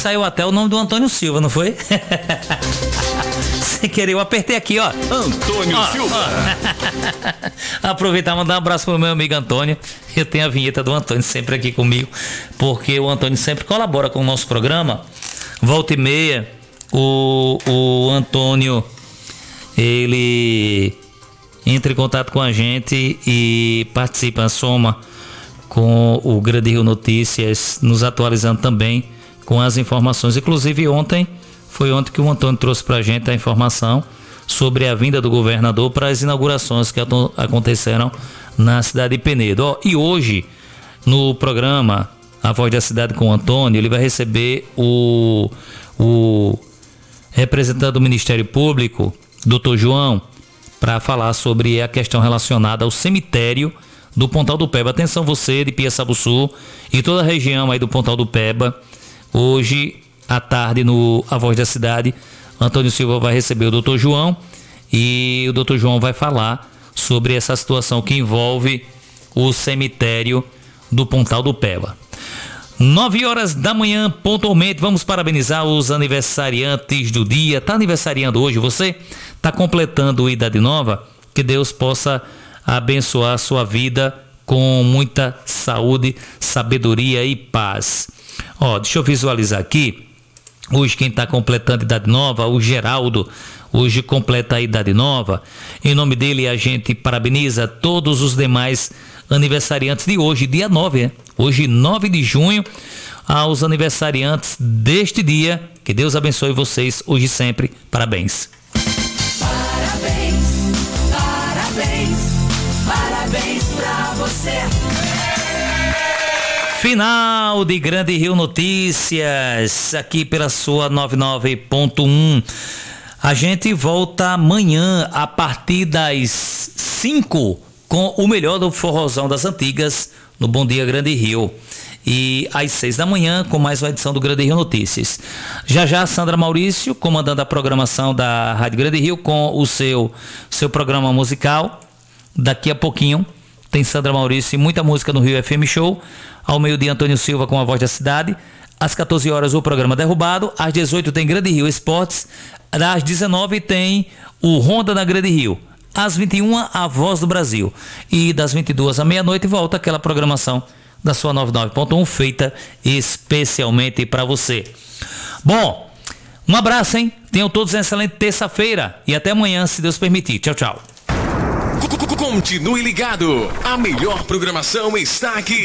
saiu até o nome do Antônio Silva, não foi? Sem querer, eu apertei aqui, ó. Antônio Silva. Aproveitar e mandar um abraço pro meu amigo Antônio. Eu tenho a vinheta do Antônio sempre aqui comigo, porque o Antônio sempre colabora com o nosso programa. Volta e meia, o Antônio, ele entra em contato com a gente e participa, soma com o Grande Rio Notícias, nos atualizando também com as informações. Inclusive foi ontem que o Antônio trouxe pra gente a informação sobre a vinda do governador para as inaugurações que aconteceram na cidade de Penedo. E hoje, no programa A Voz da Cidade com o Antônio, ele vai receber o representante do Ministério Público, Dr. João, para falar sobre a questão relacionada ao cemitério do Pontal do Peba. Atenção você de Piaçabuçu e toda a região aí do Pontal do Peba. Hoje à tarde no A Voz da Cidade, Antônio Silva vai receber o Dr. João e o Dr. João vai falar sobre essa situação que envolve o cemitério do Pontal do Peba. 9h da manhã, pontualmente, vamos parabenizar os aniversariantes do dia. Tá aniversariando hoje, você tá completando idade nova? Que Deus possa abençoar a sua vida com muita saúde, sabedoria e paz. Deixa eu visualizar aqui. Hoje quem está completando idade nova, o Geraldo, hoje completa a idade nova. Em nome dele a gente parabeniza todos os demais aniversariantes de hoje, dia 9, né? Hoje 9 de junho, aos aniversariantes deste dia. Que Deus abençoe vocês hoje e sempre. Parabéns. Parabéns, parabéns, parabéns pra você. Final de Grande Rio Notícias, aqui pela sua 99.1. A gente volta amanhã a partir das 5 com o melhor do forrozão das antigas no Bom Dia Grande Rio. E às 6 da manhã com mais uma edição do Grande Rio Notícias. Já Sandra Maurício comandando a programação da Rádio Grande Rio com o seu programa musical. Daqui a pouquinho tem Sandra Maurício e muita música no Rio FM Show. Ao meio-dia, Antônio Silva com a Voz da Cidade. Às 14 horas, o programa Derrubado. Às 18 tem Grande Rio Esportes. Às 19 tem o Ronda na Grande Rio. Às 21, a Voz do Brasil. E das 22 à meia-noite, volta aquela programação da sua 99.1, feita especialmente para você. Bom, um abraço, hein? Tenham todos uma excelente terça-feira. E até amanhã, se Deus permitir. Tchau, tchau. Continue ligado. A melhor programação está aqui.